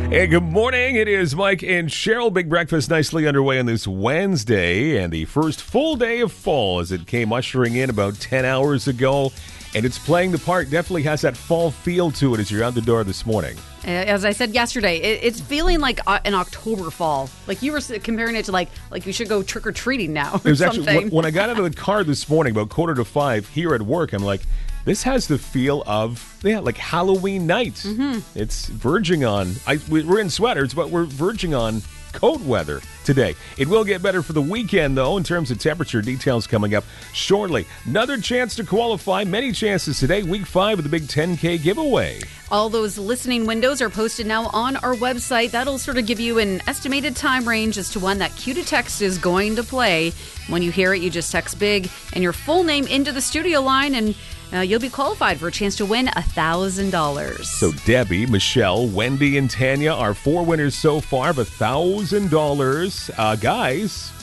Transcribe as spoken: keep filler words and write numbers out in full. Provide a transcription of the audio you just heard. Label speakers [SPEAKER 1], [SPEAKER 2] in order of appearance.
[SPEAKER 1] Hey, good morning. It is Mike and Cheryl. Big breakfast nicely underway on this Wednesday and the first full day of fall as it came ushering in about ten hours ago. And it's playing the part. Definitely has that fall feel to it as you're out the door this morning.
[SPEAKER 2] As I said yesterday, it, it's feeling like uh, an October fall. Like you were comparing it to like like you should go trick-or-treating now or
[SPEAKER 1] it was
[SPEAKER 2] something.
[SPEAKER 1] Actually, when I got out of the car this morning, about quarter to five here at work, I'm like, this has the feel of, yeah, like Halloween night. Mm-hmm. It's verging on, I, we're in sweaters, but we're verging on cold weather today. It will get better for the weekend, though, in terms of temperature. Details coming up shortly. Another chance to qualify. Many chances today. Week five of the Big ten K giveaway.
[SPEAKER 2] All those listening windows are posted now on our website. That'll sort of give you an estimated time range as to when that cue to text is going to play. When you hear it, you just text BIG and your full name into the studio line, and Uh, you'll be qualified for a chance to win one thousand dollars.
[SPEAKER 1] So Debbie, Michelle, Wendy, and Tanya are four winners so far of one thousand dollars. Uh, guys,